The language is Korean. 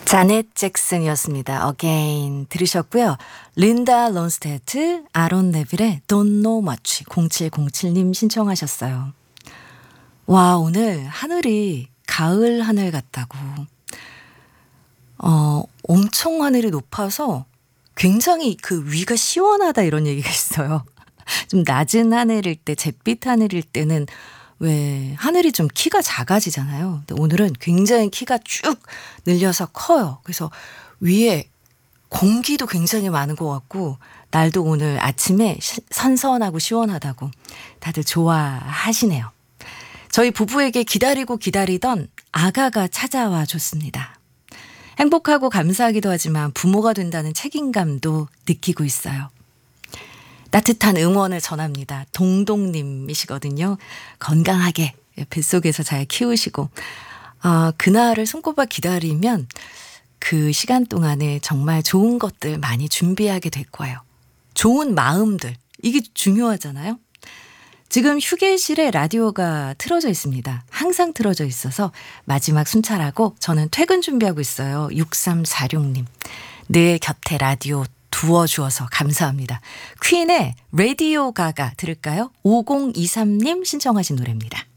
자넷 잭슨이었습니다. Again 들으셨고요. 린다 론스테트, 아론 네빌의 Don't Know Much 0707님 신청하셨어요. 와, 오늘 하늘이 가을 하늘 같다고. 엄청 하늘이 높아서 굉장히 그 위가 시원하다 이런 얘기가 있어요. 좀 낮은 하늘일 때, 잿빛 하늘일 때는 왜 하늘이 좀 키가 작아지잖아요. 근데 오늘은 굉장히 키가 쭉 늘려서 커요. 그래서 위에 공기도 굉장히 많은 것 같고 날도 오늘 아침에 선선하고 시원하다고 다들 좋아하시네요. 저희 부부에게 기다리고 기다리던 아가가 찾아와 줬습니다. 행복하고 감사하기도 하지만 부모가 된다는 책임감도 느끼고 있어요. 따뜻한 응원을 전합니다. 동동님이시거든요. 건강하게 뱃속에서 잘 키우시고 그날을 손꼽아 기다리면 그 시간 동안에 정말 좋은 것들 많이 준비하게 될 거예요. 좋은 마음들, 이게 중요하잖아요. 지금 휴게실에 라디오가 틀어져 있습니다. 항상 틀어져 있어서 마지막 순찰하고 저는 퇴근 준비하고 있어요. 6346님. 내 곁에 라디오 두어주어서 감사합니다. 퀸의 라디오 가가 들을까요? 5023님 신청하신 노래입니다.